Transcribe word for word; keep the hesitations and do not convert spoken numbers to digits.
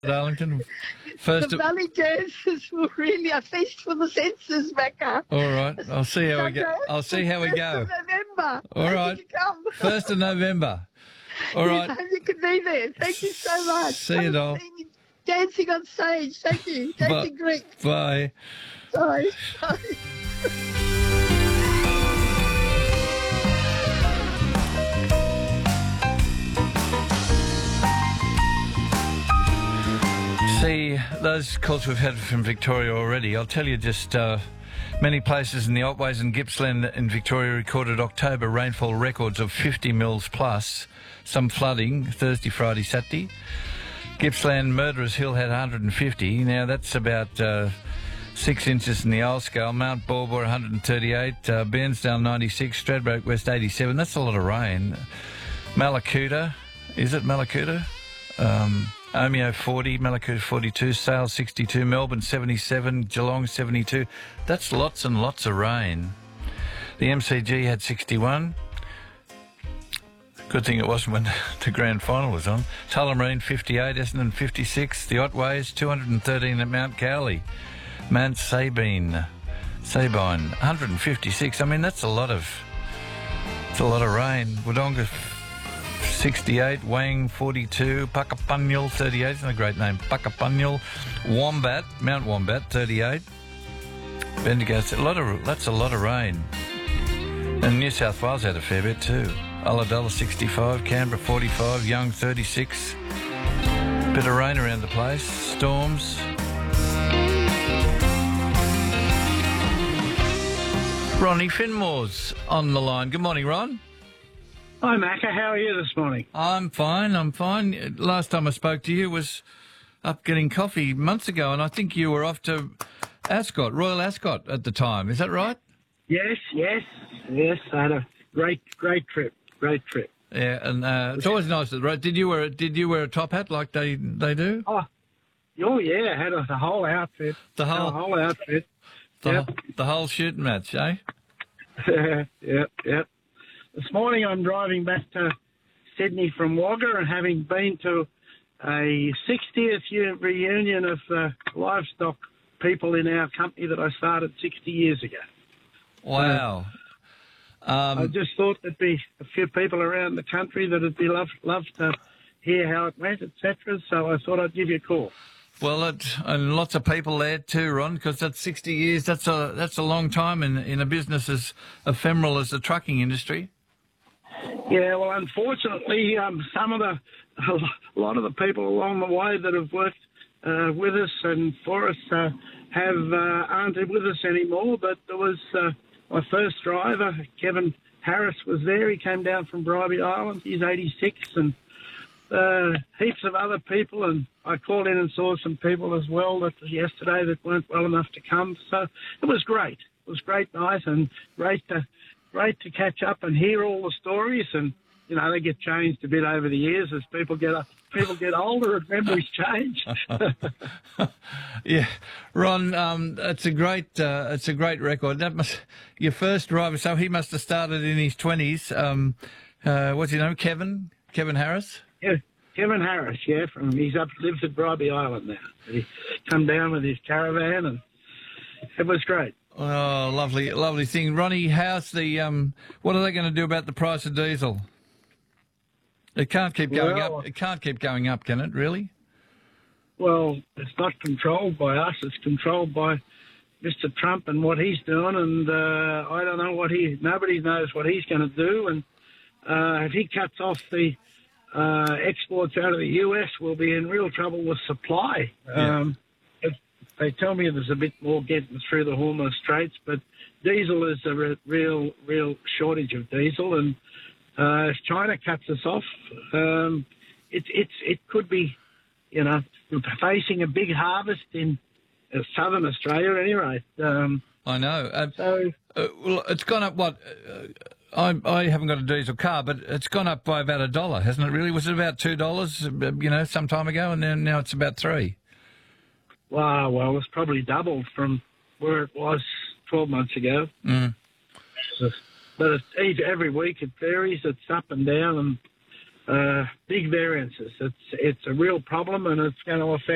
Darlington. First the of, Valley dances were really a feast for the senses, Becca. all right, I'll see how we go. I'll see how we go. First of November. All Hope right. you can come. First of November. All Yes, right. I hope you can be there. Thank you so much. See you, Come doll. and see me dancing on stage. Thank you. Bye. Dancing Greek. Bye. Sorry. Sorry. See, those calls we've had from Victoria already, I'll tell you just uh, many places in the Otways and Gippsland in Victoria recorded October rainfall records of fifty mils plus, some flooding Thursday, Friday, Saturday. Gippsland, Murderers Hill had one hundred fifty. Now that's about uh, six inches in the old scale. Mount Baubor one hundred thirty-eight, uh, Bairnsdale ninety-six, Stradbroke West eighty-seven. That's a lot of rain. Mallacoota, is it Mallacoota? Um, Omeo forty, Mallacoota forty-two, Sale sixty-two, Melbourne seventy-seven, Geelong seventy-two. That's lots and lots of rain. The M C G had sixty-one. Good thing it wasn't when the grand final was on. Tullamarine fifty-eight, Essendon fifty-six, the Otways two hundred thirteen at Mount Cowley. Mount Sabine, Sabine one hundred fifty-six. I mean, that's a lot of, it's a lot of rain. Wodonga sixty-eight, Wang forty-two, Puckapunyal thirty-eight, it's not a great name, Puckapunyal, Wombat, Mount Wombat thirty-eight, Bendigo, a lot of, that's a lot of rain. And New South Wales had a fair bit too. Ulladulla sixty-five, Canberra forty-five, Young thirty-six, bit of rain around the place, storms. Ronnie Finmore's on the line. Good morning, Ron. Hi, Macca. How are you this morning? I'm fine, I'm fine. Last time I spoke to you was up getting coffee months ago, and I think you were off to Ascot, Royal Ascot at the time. Is that right? Yes, yes, yes. I had a great, great trip. Great trip. Yeah, and uh, it's always nice. Right? Did you wear Did you wear a top hat like they they do? Oh, oh yeah. I had a, the whole outfit. The whole the whole outfit. The, Yep. the whole shooting match, eh? yep, yep. This morning I'm driving back to Sydney from Wagga, and having been to a sixtieth year reunion of uh, livestock people in our company that I started sixty years ago. Wow. Um, I just thought there'd be a few people around the country that would be love, love to hear how it went, et cetera. So I thought I'd give you a call. well, it, and lots of people there too, Ron, because that's sixty years. That's a that's a long time in in a business as ephemeral as the trucking industry. Yeah, well, unfortunately, um, some of the, a lot of the people along the way that have worked uh, with us and for us uh, have uh, aren't with us anymore. But there was uh, my first driver, Kevin Harris, was there. He came down from Bribie Island. He's eighty-six, and uh, heaps of other people. And I called in and saw some people as well that yesterday that weren't well enough to come. So it was great. It was great night and great to. Great to catch up and hear all the stories, and you know they get changed a bit over the years as people get people get older and memories change. Yeah, Ron, um, it's a great uh, it's a great record. That must your first driver. So he must have started in his twenties. Um, uh, what's his name? Kevin Kevin Harris. Yeah, Kevin Harris. Yeah, from he's up lives at Bribie Island now. He come down with his caravan, and it was great. Oh, lovely, lovely thing, Ronnie. How's the um? What are they going to do about the price of diesel? It can't keep going Well, up. It can't keep going up, can it? Really? Well, it's not controlled by us. It's controlled by Mister Trump and what he's doing, and uh, I don't know what he. Nobody knows what he's going to do, and uh, if he cuts off the uh, exports out of the U S, we'll be in real trouble with supply. Yeah. Um, They tell me there's a bit more getting through the Hormuz Straits, but diesel is a re- real, real shortage of diesel. And uh, if China cuts us off, um, it, it's it could be, you know, facing a big harvest in uh, southern Australia anyway. Um, I know. Uh, so uh, well, it's gone up. What? Uh, I I haven't got a diesel car, but it's gone up by about a dollar, hasn't it? Really? Was it about two dollars? You know, some time ago, and then now it's about three. Wow, well, it's probably doubled from where it was twelve months ago. Mm. But it's, every week it varies. It's up and down, and uh, big variances. It's it's a real problem, and it's going to affect